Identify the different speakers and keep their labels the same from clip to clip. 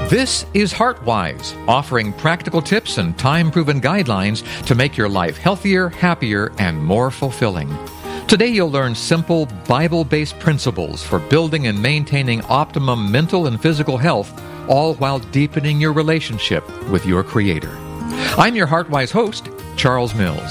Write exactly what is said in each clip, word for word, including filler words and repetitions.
Speaker 1: This is HeartWise, offering practical tips and time-proven guidelines to make your life healthier, happier, and more fulfilling. Today you'll learn simple, Bible-based principles for building and maintaining optimum mental and physical health, all while deepening your relationship with your Creator. I'm your HeartWise host, Charles Mills.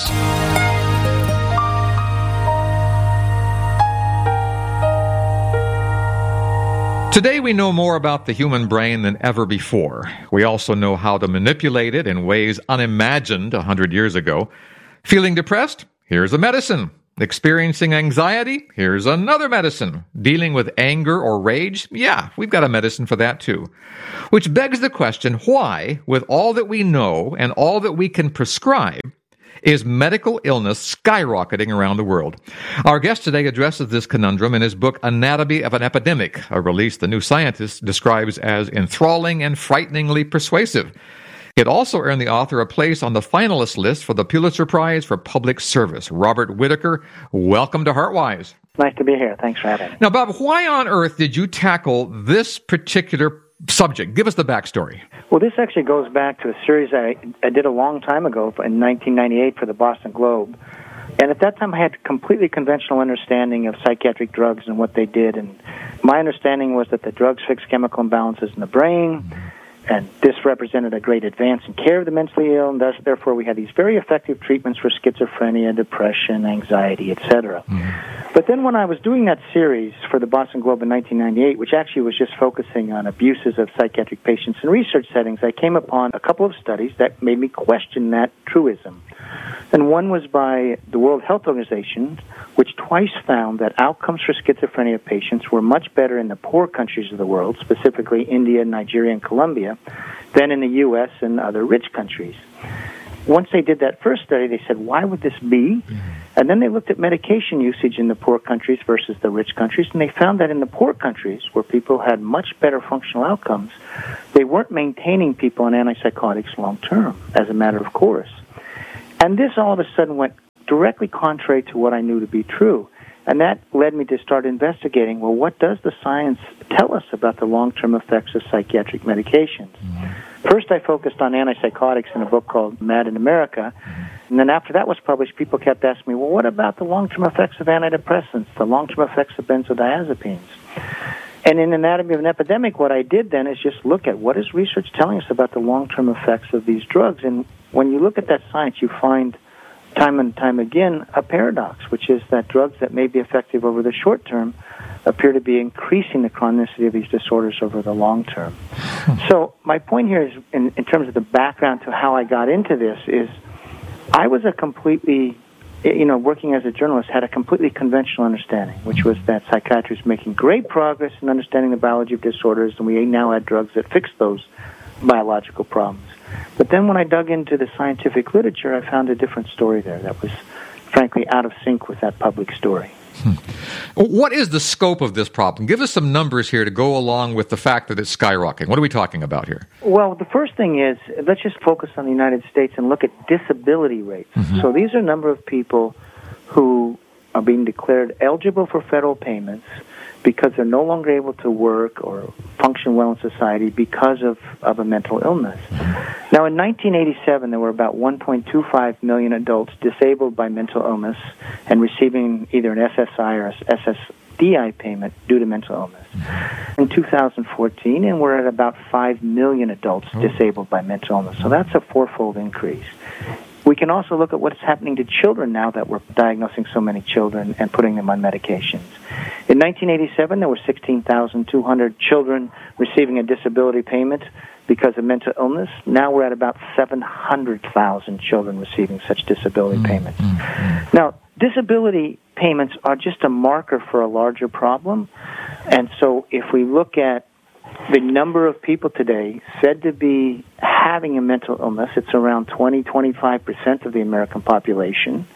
Speaker 1: Today we know more about the human brain than ever before. We also know how to manipulate it in ways unimagined a hundred years ago. Feeling depressed? Here's a medicine. Experiencing anxiety? Here's another medicine. Dealing with anger or rage? Yeah, we've got a medicine for that too. Which begs the question, why, with all that we know and all that we can prescribe, is medical illness skyrocketing around the world? Our guest today addresses this conundrum in his book, Anatomy of an Epidemic, a release the New Scientist describes as enthralling and frighteningly persuasive. It also earned the author a place on the finalist list for the Pulitzer Prize for Public Service. Robert Whitaker, welcome to HeartWise.
Speaker 2: Nice to be here. Thanks for having me.
Speaker 1: Now, Bob, why on earth did you tackle this particular subject? Give us the backstory.
Speaker 2: Well, this actually goes back to a series I, I did a long time ago in nineteen ninety-eight for the Boston Globe. And at that time, I had a completely conventional understanding of psychiatric drugs and what they did. And my understanding was that the drugs fix chemical imbalances in the brain, and this represented a great advance in care of the mentally ill, and thus, therefore, we had these very effective treatments for schizophrenia, depression, anxiety, et cetera. Mm-hmm. But then when I was doing that series for the Boston Globe in nineteen ninety-eight, which actually was just focusing on abuses of psychiatric patients in research settings, I came upon a couple of studies that made me question that truism. And one was by the World Health Organization, which twice found that outcomes for schizophrenia patients were much better in the poor countries of the world, specifically India, Nigeria, and Colombia, than in the U S and other rich countries. Once they did that first study, they said, why would this be? And then they looked at medication usage in the poor countries versus the rich countries, and they found that in the poor countries, where people had much better functional outcomes, they weren't maintaining people on antipsychotics long term, as a matter of course. And this all of a sudden went directly contrary to what I knew to be true. And that led me to start investigating, well, what does the science tell us about the long-term effects of psychiatric medications? Mm-hmm. First, I focused on antipsychotics in a book called Mad in America. Mm-hmm. And then after that was published, people kept asking me, well, what about the long-term effects of antidepressants, the long-term effects of benzodiazepines? And in Anatomy of an Epidemic, what I did then is just look at what is research telling us about the long-term effects of these drugs. And when you look at that science, you find time and time again a paradox, which is that drugs that may be effective over the short term appear to be increasing the chronicity of these disorders over the long term. So my point here is, in, in terms of the background to how I got into this, is I was a completely, you know, working as a journalist, had a completely conventional understanding, which was that psychiatry is making great progress in understanding the biology of disorders, and we now had drugs that fix those biological problems. But then when I dug into the scientific literature, I found a different story there that was, frankly, out of sync with that public story.
Speaker 1: Hmm. What is the scope of this problem? Give us some numbers here to go along with the fact that it's skyrocketing. What are we talking about here?
Speaker 2: Well, the first thing is, let's just focus on the United States and look at disability rates. Mm-hmm. So these are a number of people who are being declared eligible for federal payments because they're no longer able to work or function well in society because of, of a mental illness. Now, in nineteen eighty-seven, there were about one point two five million adults disabled by mental illness and receiving either an S S I or S S D I payment due to mental illness. In two thousand fourteen, and we're at about five million adults disabled by mental illness. So that's a fourfold increase. We can also look at what's happening to children now that we're diagnosing so many children and putting them on medications. In nineteen eighty-seven, there were sixteen thousand two hundred children receiving a disability payment because of mental illness. Now we're at about seven hundred thousand children receiving such disability mm-hmm. payments. Mm-hmm. Now, disability payments are just a marker for a larger problem. And so if we look at the number of people today said to be having a mental illness, it's around twenty, twenty-five percent of the American population.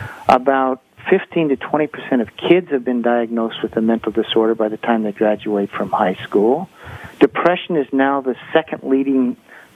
Speaker 2: About fifteen to twenty percent of kids have been diagnosed with a mental disorder by the time they graduate from high school. Depression is now the second leading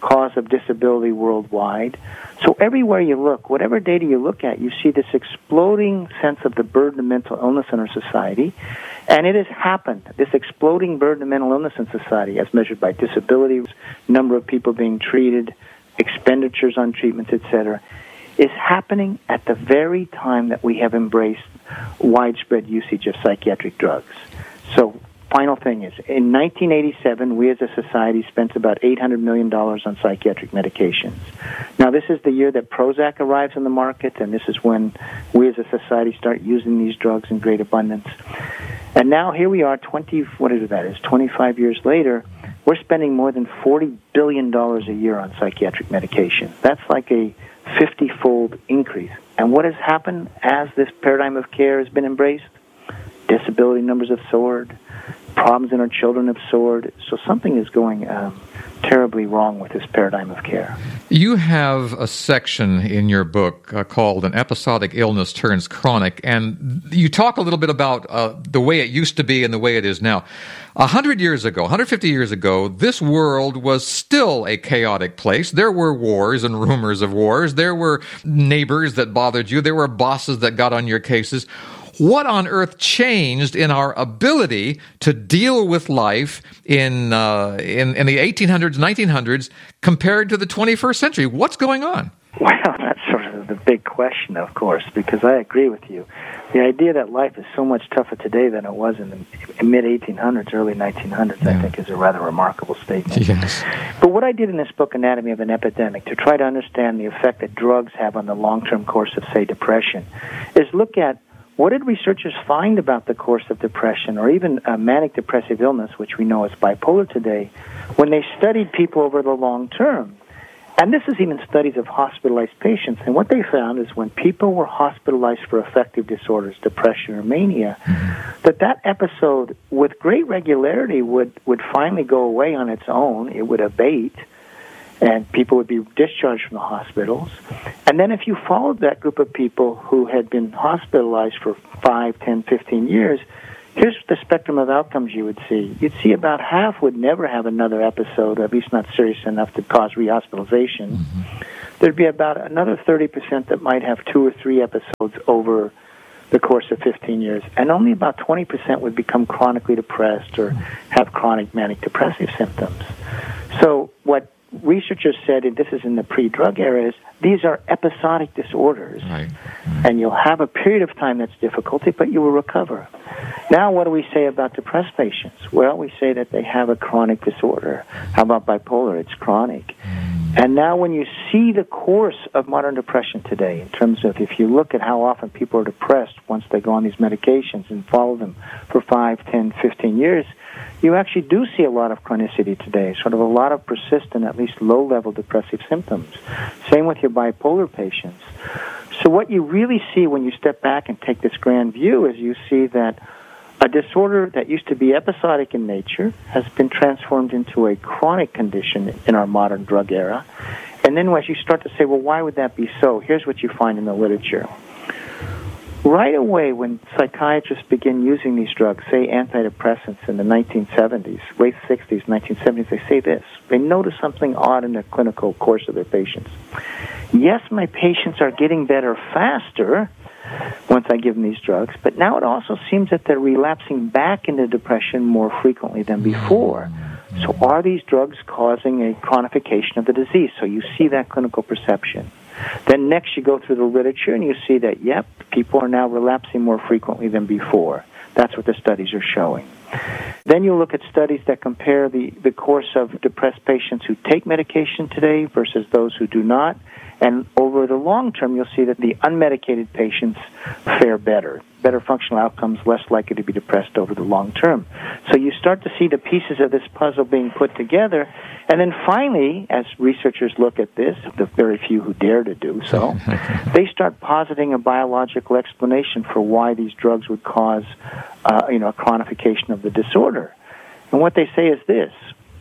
Speaker 2: cause of disability worldwide. So everywhere you look, whatever data you look at, you see this exploding sense of the burden of mental illness in our society. And it has happened, this exploding burden of mental illness in society, as measured by disabilities, number of people being treated, expenditures on treatments, et cetera, is happening at the very time that we have embraced widespread usage of psychiatric drugs. So, final thing is, in nineteen eighty-seven, we as a society spent about eight hundred million dollars on psychiatric medications. Now, this is the year that Prozac arrives on the market, and this is when we as a society start using these drugs in great abundance. And now here we are, twenty, what is it that is, twenty-five years later, we're spending more than forty billion dollars a year on psychiatric medication. That's like a fifty-fold increase. And what has happened as this paradigm of care has been embraced? Disability numbers have soared. Problems in our children have soared. So something is going um, terribly wrong with this paradigm of care.
Speaker 1: You have a section in your book uh, called An Episodic Illness Turns Chronic, and you talk a little bit about uh, the way it used to be and the way it is now. A hundred years ago, one hundred fifty years ago, this world was still a chaotic place. There were wars and rumors of wars. There were neighbors that bothered you. There were bosses that got on your cases. What on earth changed in our ability to deal with life in, uh, in in the eighteen hundreds, nineteen hundreds compared to the twenty-first century? What's going on?
Speaker 2: Well, that's sort of the big question, of course, because I agree with you. The idea that life is so much tougher today than it was in the mid eighteen hundreds, early nineteen hundreds, yeah. I think is a rather remarkable statement.
Speaker 1: Yes.
Speaker 2: But what I did in this book, Anatomy of an Epidemic, to try to understand the effect that drugs have on the long-term course of, say, depression, is look at what did researchers find about the course of depression or even uh, manic depressive illness, which we know as bipolar today, when they studied people over the long term. And this is even studies of hospitalized patients. And what they found is when people were hospitalized for affective disorders, depression or mania, mm-hmm. that that episode with great regularity would, would finally go away on its own. It would abate, and people would be discharged from the hospitals. And then if you followed that group of people who had been hospitalized for five, ten, fifteen years, here's the spectrum of outcomes you would see. You'd see about half would never have another episode, at least not serious enough to cause rehospitalization. Mm-hmm. There'd be about another thirty percent that might have two or three episodes over the course of fifteen years. And only about twenty percent would become chronically depressed or have chronic manic depressive symptoms. So what researchers said, and this is in the pre-drug era, is these are episodic disorders. Right. Mm-hmm. And you'll have a period of time that's difficult, but you will recover. Now, what do we say about depressed patients? Well, we say that they have a chronic disorder. How about bipolar? It's chronic. Mm-hmm. And now when you see the course of modern depression today, in terms of if you look at how often people are depressed once they go on these medications and follow them for five, ten, fifteen years, you actually do see a lot of chronicity today, sort of a lot of persistent, at least low-level depressive symptoms. Same with your bipolar patients. So what you really see when you step back and take this grand view is you see that a disorder that used to be episodic in nature has been transformed into a chronic condition in our modern drug era. And then as you start to say, well, why would that be so? Here's what you find in the literature. Right away, when psychiatrists begin using these drugs, say antidepressants in the nineteen seventies, late sixties, nineteen seventies, they say this. They notice something odd in the clinical course of their patients. Yes, my patients are getting better faster once I give them these drugs, but now it also seems that they're relapsing back into depression more frequently than before. So are these drugs causing a chronification of the disease? So you see that clinical perception. Then next you go through the literature and you see that, yep, people are now relapsing more frequently than before. That's what the studies are showing. Then you look at studies that compare the, the course of depressed patients who take medication today versus those who do not. And over the long term, you'll see that the unmedicated patients fare better, better functional outcomes, less likely to be depressed over the long term. So you start to see the pieces of this puzzle being put together. And then finally, as researchers look at this, the very few who dare to do so, they start positing a biological explanation for why these drugs would cause uh, you know, a chronification of the disorder. And what they say is this.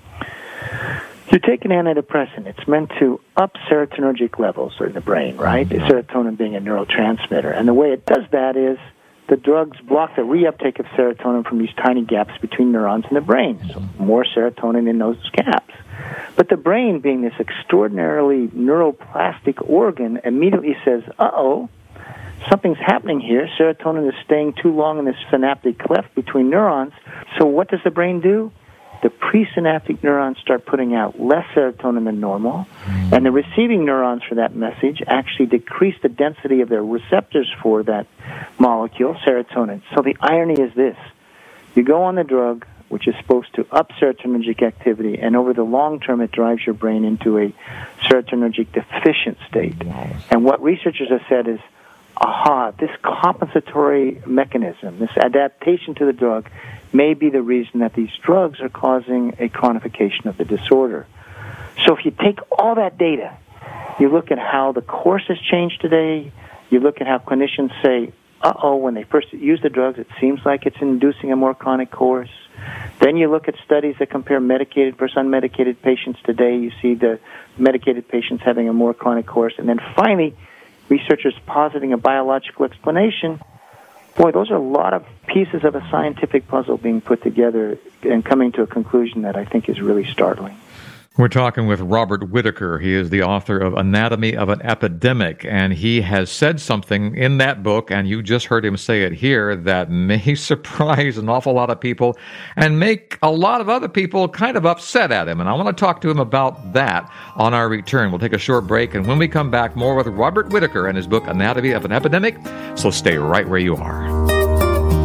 Speaker 2: You take an antidepressant, it's meant to up serotonergic levels in the brain, right? Mm-hmm. Serotonin being a neurotransmitter. And the way it does that is the drugs block the reuptake of serotonin from these tiny gaps between neurons in the brain. So more serotonin in those gaps. But the brain, being this extraordinarily neuroplastic organ, immediately says, uh-oh, something's happening here. Serotonin is staying too long in this synaptic cleft between neurons. So what does the brain do? The presynaptic neurons start putting out less serotonin than normal, and the receiving neurons for that message actually decrease the density of their receptors for that molecule, serotonin. So the irony is this. You go on the drug, which is supposed to up serotonergic activity, and over the long term it drives your brain into a serotonergic deficient state. And what researchers have said is, aha, this compensatory mechanism, this adaptation to the drug, may be the reason that these drugs are causing a chronification of the disorder. So if you take all that data, you look at how the course has changed today, you look at how clinicians say, uh-oh, when they first use the drugs, it seems like it's inducing a more chronic course. Then you look at studies that compare medicated versus unmedicated patients today. You see the medicated patients having a more chronic course. And then finally, researchers positing a biological explanation. Boy, those are a lot of pieces of a scientific puzzle being put together and coming to a conclusion that I think is really startling.
Speaker 1: We're talking with Robert Whitaker. He is the author of Anatomy of an Epidemic, and he has said something in that book, and you just heard him say it here, that may surprise an awful lot of people and make a lot of other people kind of upset at him. And I want to talk to him about that on our return. We'll take a short break, and when we come back, more with Robert Whitaker and his book Anatomy of an Epidemic. So stay right where you are.